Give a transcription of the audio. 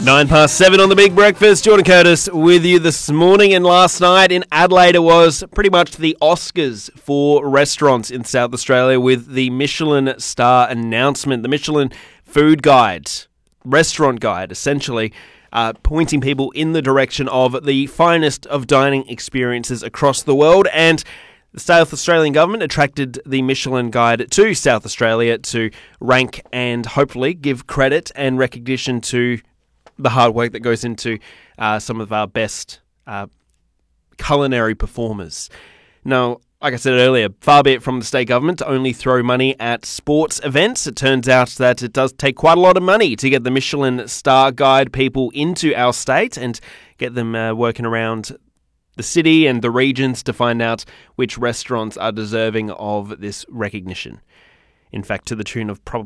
7:09 on the Big Breakfast. Jordan Curtis with you this morning, and last night in Adelaide it was pretty much the Oscars for restaurants in South Australia with the Michelin star announcement. The Michelin food guide, restaurant guide, essentially pointing people in the direction of the finest of dining experiences across the world. And the South Australian government attracted the Michelin Guide to South Australia to rank and hopefully give credit and recognition to the hard work that goes into some of our best culinary performers. Now, like I said earlier, far be it from the state government to only throw money at sports events. It turns out that it does take quite a lot of money to get the Michelin Star Guide people into our state and get them working around the city and the regions to find out which restaurants are deserving of this recognition. In fact, to the tune of probably